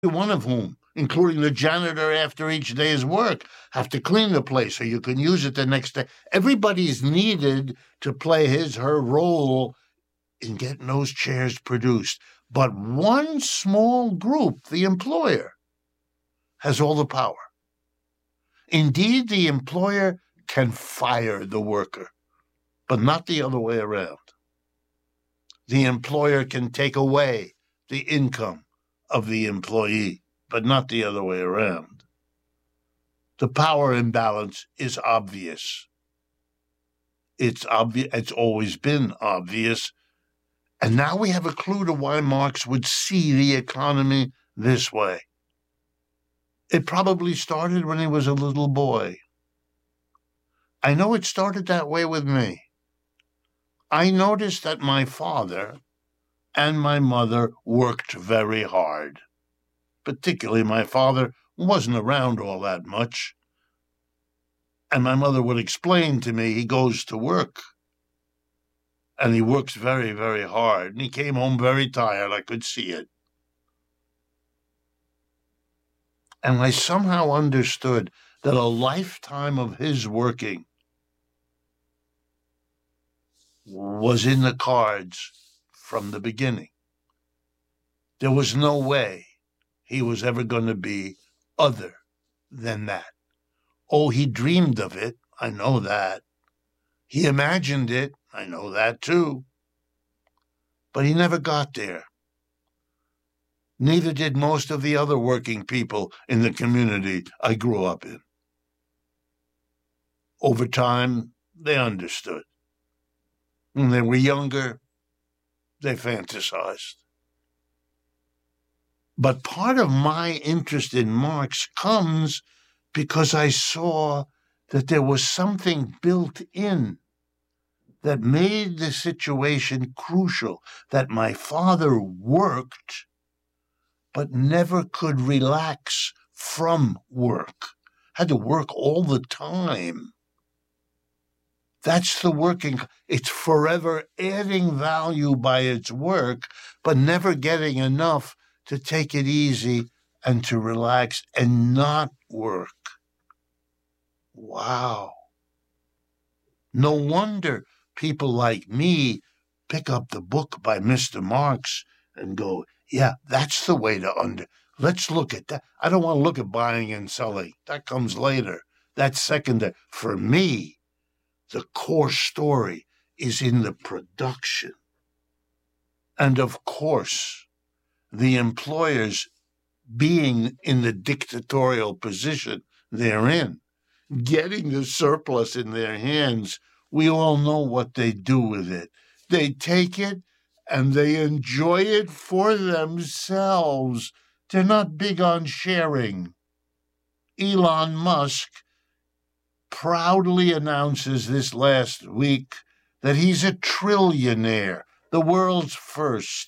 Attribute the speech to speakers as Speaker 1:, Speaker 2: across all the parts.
Speaker 1: one of whom, including the janitor after each day's work, have to clean the place so you can use it the next day. Everybody's needed to play his, her role in getting those chairs produced. But one small group, the employer, has all the power. Indeed, the employer can fire the worker, but not the other way around. The employer can take away the income of the employee, but not the other way around. The power imbalance is obvious. It's obvious. It's always been obvious. And now we have a clue to why Marx would see the economy this way. It probably started when he was a little boy. I know it started that way with me. I noticed that my father and my mother worked very hard. Particularly my father wasn't around all that much. And my mother would explain to me he goes to work. And he works very, very hard. And he came home very tired. I could see it. And I somehow understood that a lifetime of his working was in the cards from the beginning. There was no way he was ever going to be other than that. Oh, he dreamed of it. I know that. He imagined it. I know that too. But he never got there. Neither did most of the other working people in the community I grew up in. Over time, they understood. When they were younger, they fantasized. But part of my interest in Marx comes because I saw that there was something built in that made the situation crucial, that my father worked but never could relax from work, had to work all the time. That's the working. It's forever adding value by its work, but never getting enough to take it easy and to relax and not work. Wow. No wonder people like me pick up the book by Mr. Marx and go, yeah, that's the way to let's look at that. I don't want to look at buying and selling. That comes later. That's secondary. For me, the core story is in the production. And of course, the employers being in the dictatorial position they're in, getting the surplus in their hands, we all know what they do with it. They take it and they enjoy it for themselves. They're not big on sharing. Elon Musk proudly announces this last week that he's a trillionaire, the world's first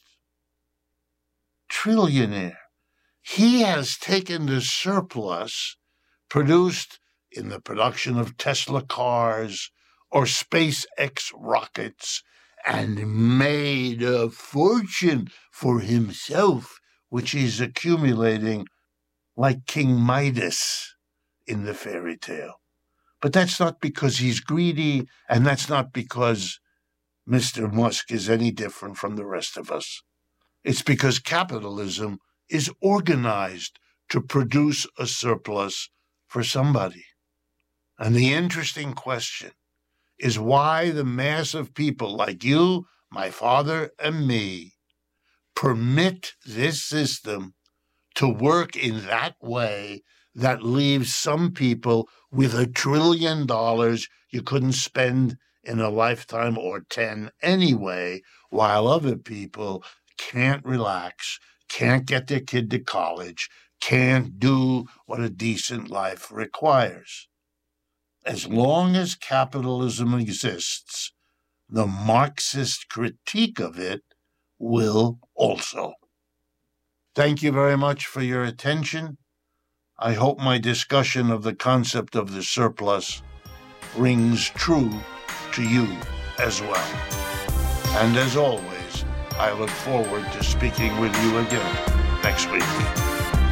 Speaker 1: trillionaire. He has taken the surplus produced in the production of Tesla cars or SpaceX rockets and made a fortune for himself, which he's accumulating like King Midas in the fairy tale. But that's not because he's greedy, and that's not because Mr. Musk is any different from the rest of us. It's because capitalism is organized to produce a surplus for somebody. And the interesting question is why the mass of people like you, my father, and me permit this system to work in that way that leaves some people with $1 trillion you couldn't spend in a lifetime or 10 anyway, while other people can't relax, can't get their kid to college, can't do what a decent life requires. As long as capitalism exists, the Marxist critique of it will also. Thank you very much for your attention. I hope my discussion of the concept of the surplus rings true to you as well. And as always, I look forward to speaking with you again next week.